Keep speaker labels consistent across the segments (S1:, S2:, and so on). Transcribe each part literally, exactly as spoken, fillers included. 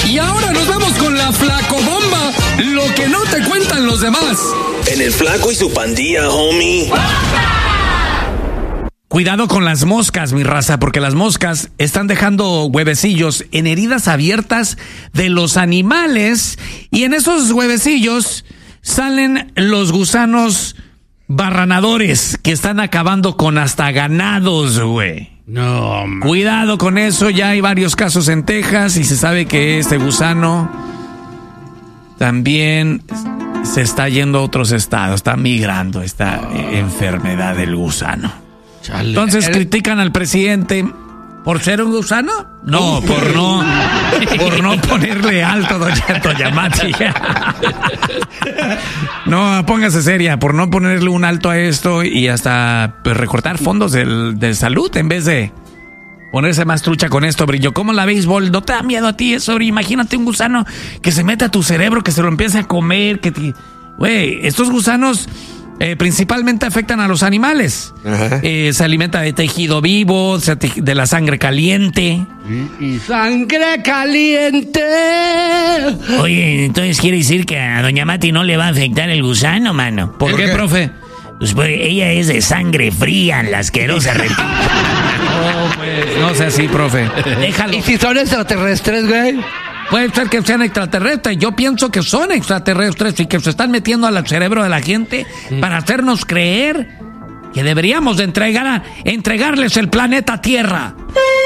S1: Y ahora nos vamos con la flacobomba, lo que no te cuentan los demás.
S2: En el Flaco y su pandilla, homie.
S3: Cuidado con las moscas, mi raza, porque las moscas están dejando huevecillos en heridas abiertas de los animales y en esos huevecillos salen los gusanos barranadores que están acabando con hasta ganados, güey.
S4: No, man.
S3: Cuidado con eso, ya hay varios casos en Texas y se sabe que este gusano también se está yendo a otros estados, está migrando esta enfermedad del gusano.
S4: Chale.
S3: Entonces critican al presidente por ser un gusano. No, por no, por no ponerle alto, doña, doña Mati. No, póngase seria, por no ponerle un alto a esto y hasta pues, recortar fondos del, de salud en vez de ponerse más trucha con esto, Brillo. ¿Cómo la béisbol? ¿No te da miedo a ti eso, Brillo? Imagínate un gusano que se mete a tu cerebro, que se lo empiece a comer, que te... Güey, estos gusanos... Eh, principalmente afectan a los animales. Eh, se alimenta de tejido vivo, de la sangre caliente.
S4: Y, y sangre caliente.
S5: Oye, entonces quiere decir que a doña Mati no le va a afectar el gusano, mano.
S3: ¿Por, ¿Por qué, qué, profe?
S5: Pues porque ella es de sangre fría, la asquerosa repita.
S3: No, pues, no sea así, profe.
S4: Déjalo. ¿Y si son extraterrestres, güey?
S3: Puede ser que sean extraterrestres. Yo pienso que son extraterrestres y que se están metiendo al cerebro de la gente mm. para hacernos creer que deberíamos de entregar a, entregarles el planeta Tierra.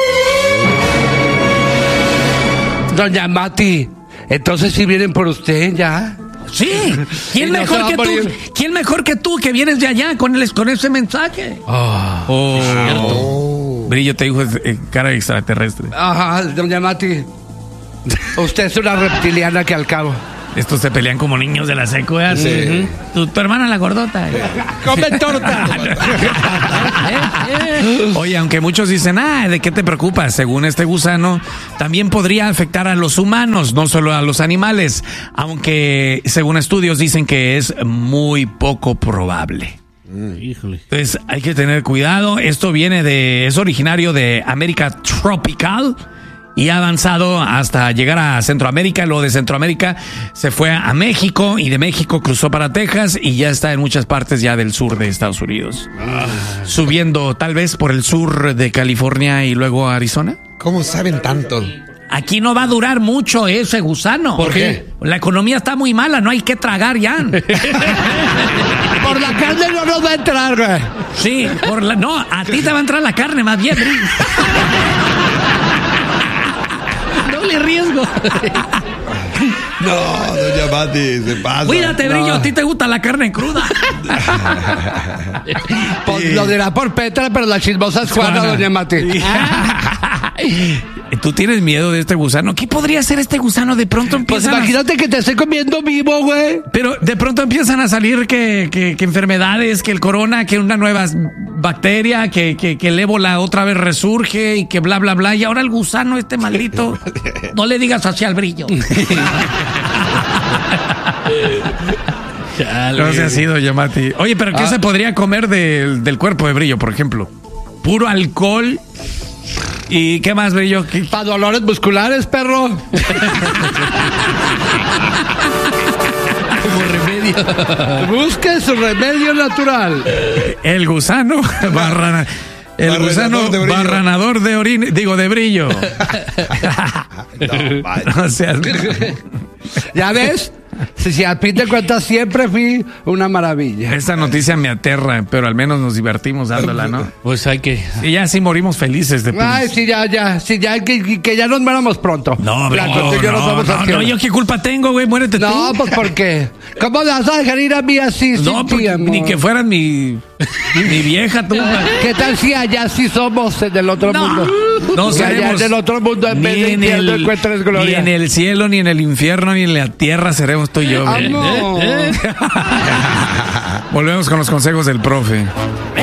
S4: Doña Mati, entonces si vienen por usted ya.
S3: Sí, ¿quién no mejor que tú? ¿Quién mejor que tú que vienes de allá con el, con ese mensaje?
S4: Oh,
S3: oh, oh. Brillo te dijo eh, cara de extraterrestre.
S4: Ajá, doña Mati. Usted es una reptiliana que al cabo.
S3: Estos se pelean como niños de la secu, ¿eh? Sí. Uh-huh. tu, tu hermana la gordota.
S4: ¡Come torta!
S3: Oye, aunque muchos dicen, ah, ¿de qué te preocupas? Según este gusano, también podría afectar a los humanos, no solo a los animales. Aunque, según estudios, dicen que es muy poco probable.
S4: Mm, híjole.
S3: Entonces, hay que tener cuidado. Esto viene de, es originario de América tropical. Y ha avanzado hasta llegar a Centroamérica. Luego de Centroamérica se fue a México y de México cruzó para Texas y ya está en muchas partes ya del sur de Estados Unidos. Ah. Subiendo tal vez por el sur de California y luego a Arizona.
S6: ¿Cómo saben tanto?
S3: Aquí no va a durar mucho ese gusano.
S4: ¿Por qué?
S3: La economía está muy mala, no hay que tragar ya.
S4: Por la carne no nos va a entrar, güey.
S3: Sí, por la, no, a ti te va a entrar la carne más bien. Doble riesgo.
S6: No, doña Mati, se pasa.
S3: Cuídate, no. Brillo, a ti te gusta la carne cruda.
S4: Pues lo dirá por Petra, pero la chismosa es Juana, doña Mati.
S3: ¿Tú tienes miedo de este gusano? ¿Qué podría ser este gusano? De pronto empiezan...
S4: Pues imagínate a... que te esté comiendo vivo, güey.
S3: Pero de pronto empiezan a salir que, que, que enfermedades, que el corona, que una nueva bacteria, que, que, que el ébola otra vez resurge y que bla, bla, bla. Y ahora el gusano este maldito... No le digas así al Brillo. No se ha sido, Yamati. Oye, pero ¿qué ah. se podría comer del, del cuerpo de Brillo, por ejemplo? Puro alcohol... ¿Y qué más, Brillo? ¿Qué?
S4: Para dolores musculares, perro.
S3: Como remedio.
S4: Busque su remedio natural.
S3: El gusano barrana, el barranador gusano de barranador de orina, digo, de Brillo. No, o sea,
S4: ¿ya ves? Si, si a fin de cuentas siempre fui una maravilla.
S3: Esta noticia me aterra, pero al menos nos divertimos dándola, ¿no?
S4: Pues hay que...
S3: Y ya sí morimos felices de
S4: Ay, sí, ya, ya, sí, ya, que, que ya nos muéramos pronto.
S3: No, Blanco, no,
S4: no, no,
S3: no, no, yo qué culpa tengo, güey, muérete tú.
S4: No, pues ¿por qué? ¿Cómo me vas a dejar ir a mí así?
S3: No,
S4: ti,
S3: ni que fueran mi, mi vieja, tú.
S4: ¿Qué tal si allá sí somos en el otro
S3: no,
S4: mundo?
S3: No
S4: si allá en el otro mundo en vez de
S3: en el, no encuentres gloria. Ni en el cielo, ni en el infierno, ni en la tierra seremos tú y yo.
S4: Ah, no.
S3: Volvemos con los consejos del profe.